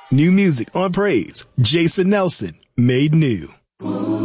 New music on Praise. Jason Nelson, made new.